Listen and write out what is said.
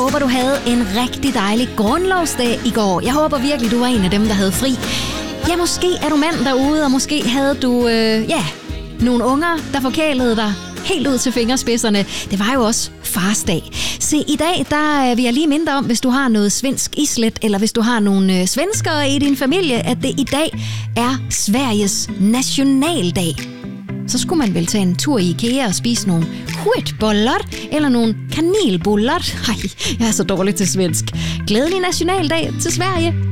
håber, du havde en rigtig dejlig grundlovsdag i går. Jeg håber virkelig, du var en af dem, der havde fri. Ja, måske er du mand derude, og måske havde du, nogle unger, der forkælede dig helt ud til fingerspidserne. Det var jo også farsdag. Se, i dag, der vil jeg lige minde om, hvis du har noget svensk islet, eller hvis du har nogle svenskere i din familie, at det i dag er Sveriges nationaldag. Så skulle man vel tage en tur i IKEA og spise nogle hurtbollar eller nogle kanelbollar. Ej, jeg er så dårlig til svensk. Glædelig nationaldag til Sverige.